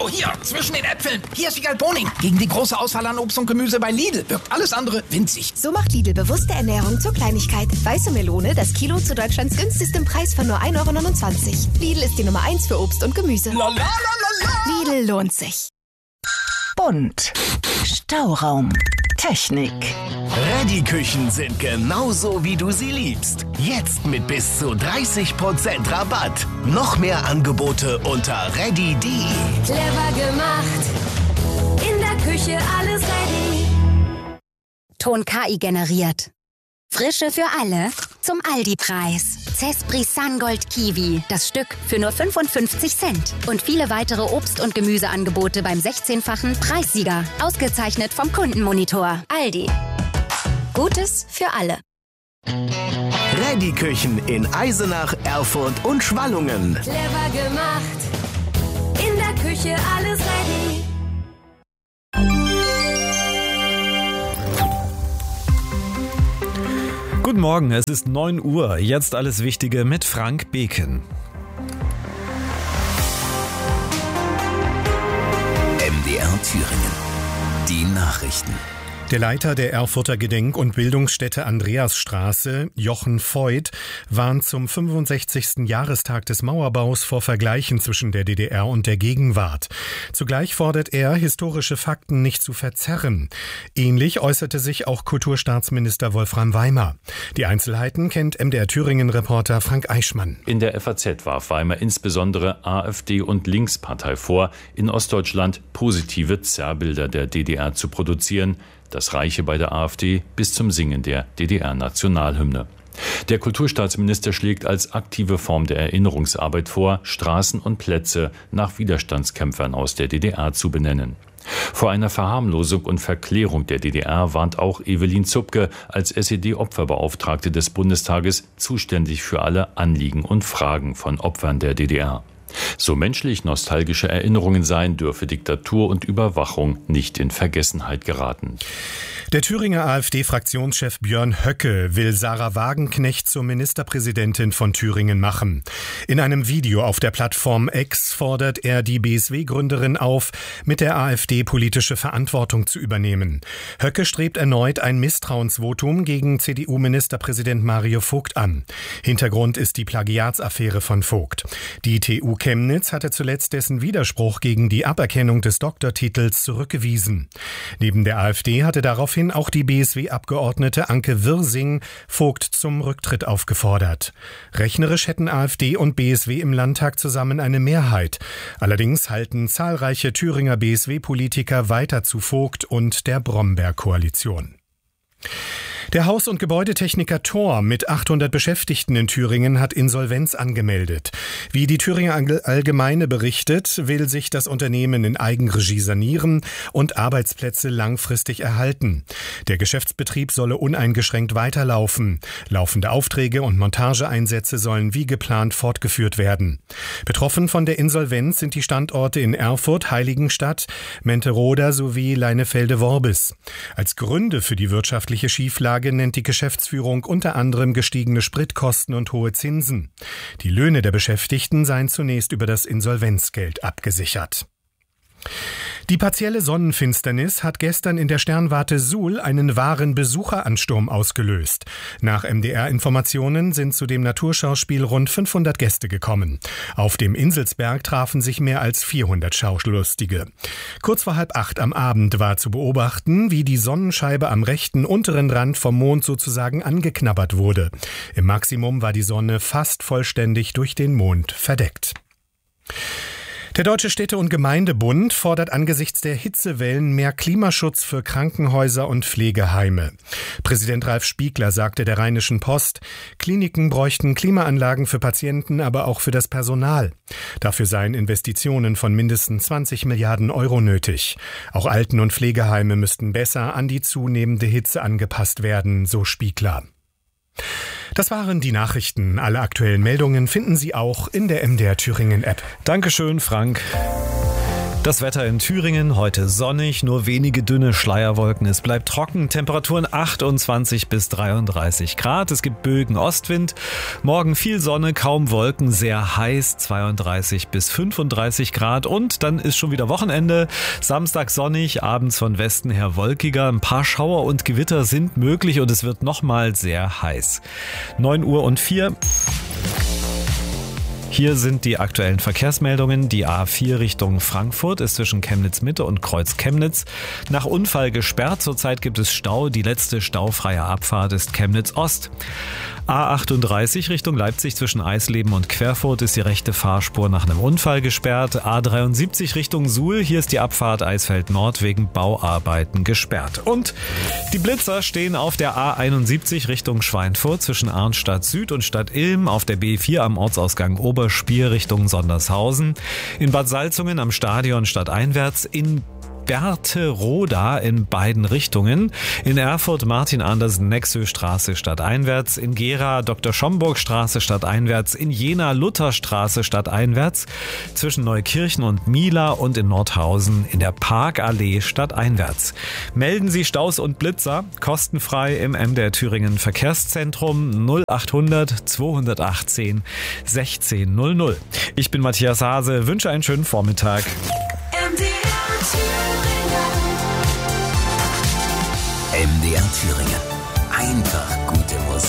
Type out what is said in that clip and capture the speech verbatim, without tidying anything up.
Oh, hier, zwischen den Äpfeln. Hier ist Wiegald Boning. Gegen die große Auswahl an Obst und Gemüse bei Lidl wirkt alles andere winzig. So macht Lidl bewusste Ernährung zur Kleinigkeit. Weiße Melone, das Kilo zu Deutschlands günstigstem Preis von nur ein Euro neunundzwanzig. Lidl ist die Nummer eins für Obst und Gemüse. La, la, la, la, la. Lidl lohnt sich. Bunt. Stauraum. Technik. Reddy-Küchen sind genauso, wie du sie liebst. Jetzt mit bis zu dreißig Prozent Rabatt. Noch mehr Angebote unter reddy punkt de. Clever gemacht. In der Küche alles ready. Ton K I generiert. Frische für alle zum Aldi-Preis. Cespri Sungold Kiwi, das Stück für nur fünfundfünfzig Cent. Und viele weitere Obst- und Gemüseangebote beim sechzehnfachen Preissieger. Ausgezeichnet vom Kundenmonitor. Aldi. Gutes für alle. Reddy-Küchen in Eisenach, Erfurt und Schwallungen. Clever gemacht. In der Küche alles ready. Guten Morgen, es ist neun Uhr. Jetzt alles Wichtige mit Frank Beken. M D R Thüringen. Die Nachrichten. Der Leiter der Erfurter Gedenk- und Bildungsstätte Andreasstraße, Jochen Voigt, warnt zum fünfundsechzigsten Jahrestag des Mauerbaus vor Vergleichen zwischen der D D R und der Gegenwart. Zugleich fordert er, historische Fakten nicht zu verzerren. Ähnlich äußerte sich auch Kulturstaatsminister Wolfram Weimer. Die Einzelheiten kennt M D R Thüringen-Reporter Frank Eichmann. In der F A Z warf Weimer insbesondere AfD und Linkspartei vor, in Ostdeutschland positive Zerrbilder der D D R zu produzieren. Das reiche bei der AfD bis zum Singen der D D R-Nationalhymne. Der Kulturstaatsminister schlägt als aktive Form der Erinnerungsarbeit vor, Straßen und Plätze nach Widerstandskämpfern aus der D D R zu benennen. Vor einer Verharmlosung und Verklärung der D D R warnt auch Evelyn Zupke als S E D-Opferbeauftragte des Bundestages zuständig für alle Anliegen und Fragen von Opfern der D D R. So menschlich nostalgische Erinnerungen seien, dürfe Diktatur und Überwachung nicht in Vergessenheit geraten. Der Thüringer AfD-Fraktionschef Björn Höcke will Sarah Wagenknecht zur Ministerpräsidentin von Thüringen machen. In einem Video auf der Plattform X fordert er die B S W-Gründerin auf, mit der AfD politische Verantwortung zu übernehmen. Höcke strebt erneut ein Misstrauensvotum gegen C D U-Ministerpräsident Mario Vogt an. Hintergrund ist die Plagiatsaffäre von Vogt. Die T U Chemnitz hatte zuletzt dessen Widerspruch gegen die Aberkennung des Doktortitels zurückgewiesen. Neben der AfD hatte daraufhin auch die B S W-Abgeordnete Anke Wirsing Vogt zum Rücktritt aufgefordert. Rechnerisch hätten AfD und B S W im Landtag zusammen eine Mehrheit. Allerdings halten zahlreiche Thüringer B S W-Politiker weiter zu Vogt und der Bromberg-Koalition. Der Haus- und Gebäudetechniker Thor mit achthundert Beschäftigten in Thüringen hat Insolvenz angemeldet. Wie die Thüringer Allgemeine berichtet, will sich das Unternehmen in Eigenregie sanieren und Arbeitsplätze langfristig erhalten. Der Geschäftsbetrieb solle uneingeschränkt weiterlaufen. Laufende Aufträge und Montageeinsätze sollen wie geplant fortgeführt werden. Betroffen von der Insolvenz sind die Standorte in Erfurt, Heiligenstadt, Menteroda sowie Leinefelde-Worbis. Als Gründe für die wirtschaftliche Schieflage nennt die Geschäftsführung unter anderem gestiegene Spritkosten und hohe Zinsen. Die Löhne der Beschäftigten seien zunächst über das Insolvenzgeld abgesichert. Die partielle Sonnenfinsternis hat gestern in der Sternwarte Suhl einen wahren Besucheransturm ausgelöst. Nach M D R-Informationen sind zu dem Naturschauspiel rund fünfhundert Gäste gekommen. Auf dem Inselsberg trafen sich mehr als vierhundert Schaulustige. Kurz vor halb acht am Abend war zu beobachten, wie die Sonnenscheibe am rechten unteren Rand vom Mond sozusagen angeknabbert wurde. Im Maximum war die Sonne fast vollständig durch den Mond verdeckt. Der Deutsche Städte- und Gemeindebund fordert angesichts der Hitzewellen mehr Klimaschutz für Krankenhäuser und Pflegeheime. Präsident Ralf Spiegler sagte der Rheinischen Post, Kliniken bräuchten Klimaanlagen für Patienten, aber auch für das Personal. Dafür seien Investitionen von mindestens zwanzig Milliarden Euro nötig. Auch Alten- und Pflegeheime müssten besser an die zunehmende Hitze angepasst werden, so Spiegler. Das waren die Nachrichten. Alle aktuellen Meldungen finden Sie auch in der M D R Thüringen App. Dankeschön, Frank. Das Wetter in Thüringen heute sonnig, nur wenige dünne Schleierwolken. Es bleibt trocken, Temperaturen achtundzwanzig bis dreiunddreißig Grad. Es gibt Bögen Ostwind. Morgen viel Sonne, kaum Wolken, sehr heiß, zweiunddreißig bis fünfunddreißig Grad. Und dann ist schon wieder Wochenende. Samstag sonnig, abends von Westen her wolkiger. Ein paar Schauer und Gewitter sind möglich und es wird nochmal sehr heiß. neun Uhr und vier. Hier sind die aktuellen Verkehrsmeldungen. Die A vier Richtung Frankfurt ist zwischen Chemnitz Mitte und Kreuz Chemnitz nach Unfall gesperrt. Zurzeit gibt es Stau. Die letzte staufreie Abfahrt ist Chemnitz Ost. A achtunddreißig Richtung Leipzig zwischen Eisleben und Querfurt ist die rechte Fahrspur nach einem Unfall gesperrt. A dreiundsiebzig Richtung Suhl, hier ist die Abfahrt Eisfeld Nord wegen Bauarbeiten gesperrt. Und die Blitzer stehen auf der A einundsiebzig Richtung Schweinfurt zwischen Arnstadt Süd und Stadt Ilm, auf der B vier am Ortsausgang Oberspier Richtung Sondershausen, in Bad Salzungen am Stadion stadteinwärts, in Berthe-Roda in beiden Richtungen, in Erfurt Martin-Andersen-Nexö-Straße stadteinwärts, in Gera Doktor-Schomburg-Straße stadteinwärts, in Jena Lutherstraße stadteinwärts, zwischen Neukirchen und Mila und in Nordhausen in der Parkallee stadteinwärts. Melden Sie Staus und Blitzer kostenfrei im M D R Thüringen Verkehrszentrum null achthundert zweihundertachtzehn sechzehn null null. Ich bin Matthias Hase, wünsche einen schönen Vormittag. M D R Thüringen. Einfach gute Musik.